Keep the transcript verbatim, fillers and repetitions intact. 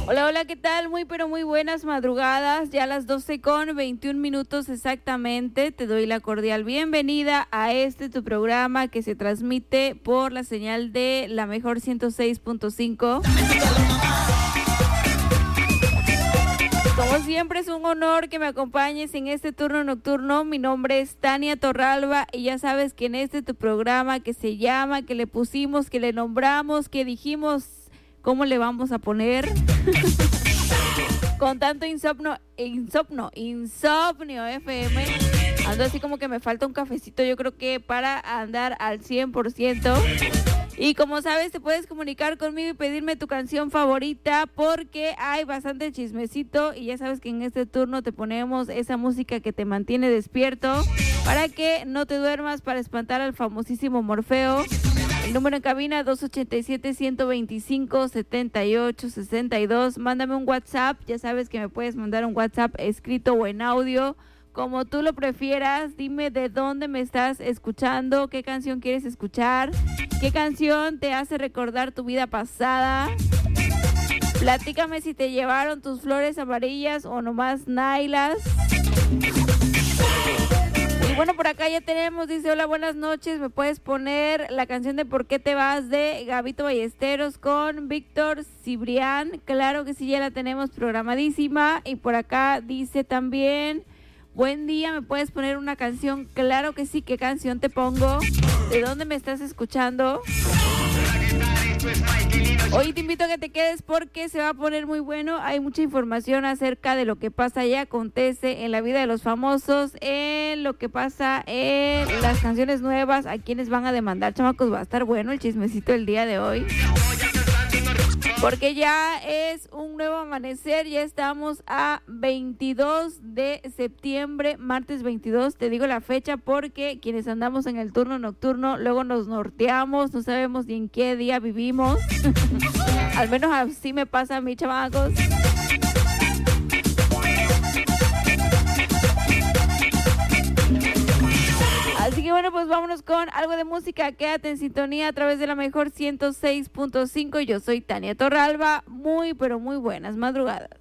Hola, hola, ¿qué tal? Muy, pero muy buenas madrugadas. Ya a las doce con veintiún minutos exactamente. Te doy la cordial bienvenida a este tu programa que se transmite por la señal de la mejor ciento seis punto cinco. Como siempre, es un honor que me acompañes en este turno nocturno. Mi nombre es Tania Torralba y ya sabes que en este tu programa que se llama, que le pusimos, que le nombramos, que dijimos cómo le vamos a poner con tanto insomnio, insomnio, insomnio F M. Ando así como que me falta un cafecito, yo creo que para andar al cien por ciento. Y como sabes, te puedes comunicar conmigo y pedirme tu canción favorita porque hay bastante chismecito y ya sabes que en este turno te ponemos esa música que te mantiene despierto para que no te duermas, para espantar al famosísimo Morfeo. El número en cabina dos ochenta y siete, ciento veinticinco, setenta y ocho, sesenta y dos. Mándame un WhatsApp, ya sabes que me puedes mandar un WhatsApp escrito o en audio, como tú lo prefieras. Dime de dónde me estás escuchando, qué canción quieres escuchar, qué canción te hace recordar tu vida pasada. Platícame si te llevaron tus flores amarillas o nomás nailas. Y bueno, por acá ya tenemos, dice, hola, buenas noches, me puedes poner la canción de ¿Por qué te vas? De Gabito Ballesteros con Víctor Cibrián. Claro que sí, ya la tenemos programadísima. Y por acá dice también, buen día, ¿me puedes poner una canción? Claro que sí, ¿qué canción te pongo? ¿De dónde me estás escuchando? Hoy te invito a que te quedes porque se va a poner muy bueno. Hay mucha información acerca de lo que pasa y acontece en la vida de los famosos, en lo que pasa en las canciones nuevas, a quienes van a demandar, chamacos. Va a estar bueno el chismecito el día de hoy, porque ya es un nuevo amanecer, ya estamos a veintidós de septiembre, martes veintidós, te digo la fecha porque quienes andamos en el turno nocturno luego nos norteamos, no sabemos ni en qué día vivimos. Al menos así me pasa a mí, chamacos. Así que bueno, pues vámonos con algo de música. Quédate en sintonía a través de la mejor ciento seis punto cinco. Yo soy Tania Torralba. Muy, pero muy buenas madrugadas.